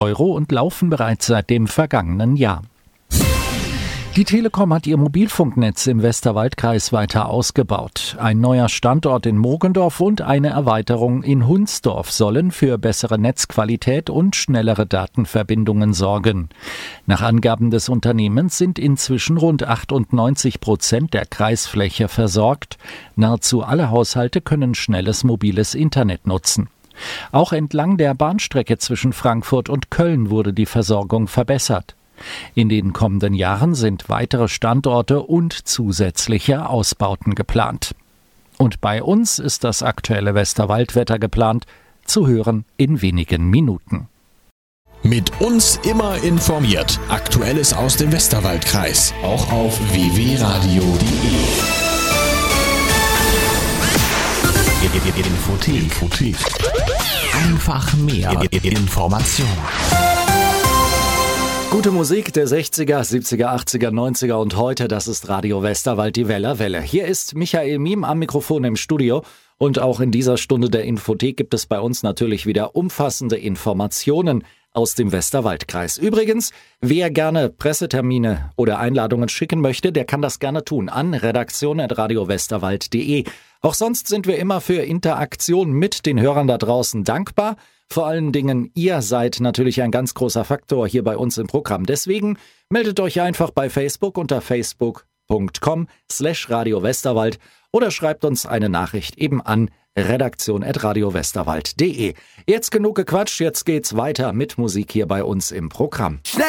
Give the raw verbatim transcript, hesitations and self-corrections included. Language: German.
Euro und laufen bereits seit dem vergangenen Jahr. Die Telekom hat ihr Mobilfunknetz im Westerwaldkreis weiter ausgebaut. Ein neuer Standort in Mogendorf und eine Erweiterung in Hunsdorf sollen für bessere Netzqualität und schnellere Datenverbindungen sorgen. Nach Angaben des Unternehmens sind inzwischen rund achtundneunzig Prozent der Kreisfläche versorgt. Nahezu alle Haushalte können schnelles mobiles Internet nutzen. Auch entlang der Bahnstrecke zwischen Frankfurt und Köln wurde die Versorgung verbessert. In den kommenden Jahren sind weitere Standorte und zusätzliche Ausbauten geplant. Und bei uns ist das aktuelle Westerwaldwetter geplant, zu hören in wenigen Minuten. Mit uns immer informiert. Aktuelles aus dem Westerwaldkreis. Auch auf w w punkt radio punkt de. Infothek. Infothek. Einfach mehr Information. Gute Musik der sechziger, siebziger, achtziger, neunziger und heute, das ist Radio Westerwald, die Weller Welle. Hier ist Michael Miem am Mikrofon im Studio und auch in dieser Stunde der Infothek gibt es bei uns natürlich wieder umfassende Informationen aus dem Westerwaldkreis. Übrigens, wer gerne Pressetermine oder Einladungen schicken möchte, der kann das gerne tun an redaktion at radio westerwald punkt de. Auch sonst sind wir immer für Interaktion mit den Hörern da draußen dankbar. Vor allen Dingen, ihr seid natürlich ein ganz großer Faktor hier bei uns im Programm. Deswegen meldet euch einfach bei Facebook unter facebook punkt com slash radio westerwald oder schreibt uns eine Nachricht eben an redaktion at radio westerwald punkt de. Jetzt genug gequatscht, jetzt geht's weiter mit Musik hier bei uns im Programm. Schnell